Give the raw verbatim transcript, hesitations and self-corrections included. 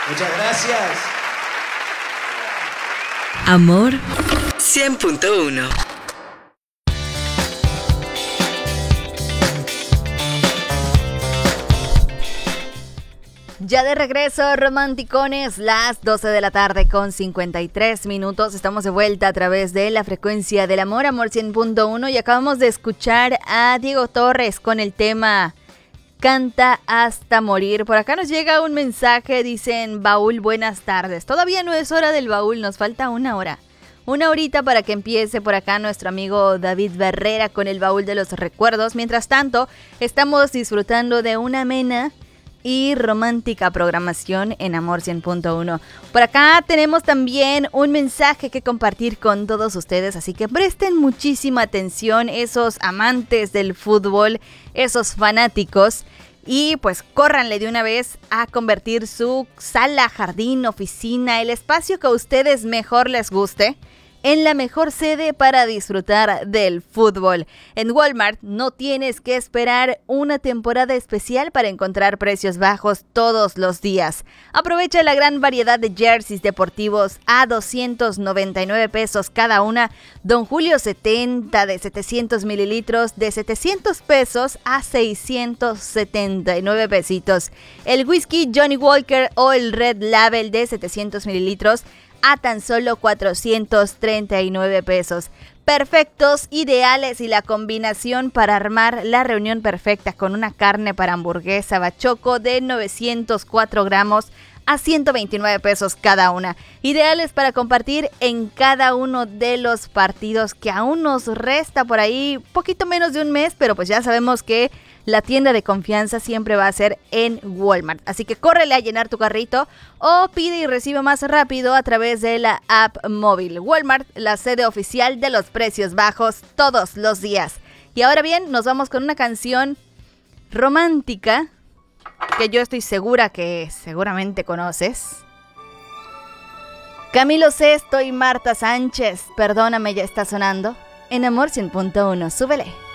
Muchas gracias. Amor cien punto uno. Ya de regreso, romanticones, las doce de la tarde con cincuenta y tres minutos. Estamos de vuelta a través de la frecuencia del amor, Amor cien punto uno, y acabamos de escuchar a Diego Torres con el tema Canta hasta morir. Por acá nos llega un mensaje, dicen: baúl, buenas tardes. Todavía no es hora del baúl, nos falta una hora. Una horita para que empiece por acá nuestro amigo David Barrera con el baúl de los recuerdos. Mientras tanto, estamos disfrutando de una amena y romántica programación en Amor cien punto uno. Por acá tenemos también un mensaje que compartir con todos ustedes, así que presten muchísima atención, esos amantes del fútbol, esos fanáticos, y pues córranle de una vez a convertir su sala, jardín, oficina, el espacio que a ustedes mejor les guste, en la mejor sede para disfrutar del fútbol. En Walmart no tienes que esperar una temporada especial para encontrar precios bajos todos los días. Aprovecha la gran variedad de jerseys deportivos a doscientos noventa y nueve pesos cada una. Don Julio setenta de setecientos mililitros de setecientos pesos a seiscientos setenta y nueve pesitos. El whisky Johnny Walker o el Red Label de setecientos mililitros a tan solo cuatrocientos treinta y nueve pesos. Perfectos, ideales y la combinación para armar la reunión perfecta con una carne para hamburguesa bachoco de novecientos cuatro gramos a ciento veintinueve pesos cada una. Ideales para compartir en cada uno de los partidos que aún nos resta por ahí poquito menos de un mes, pero pues ya sabemos que la tienda de confianza siempre va a ser en Walmart. Así que córrele a llenar tu carrito o pide y recibe más rápido a través de la app móvil. Walmart, la sede oficial de los precios bajos todos los días. Y ahora bien, nos vamos con una canción romántica que yo estoy segura que seguramente conoces. Camilo Sesto y Marta Sánchez, Perdóname, ya está sonando en Amor cien punto uno. Súbele.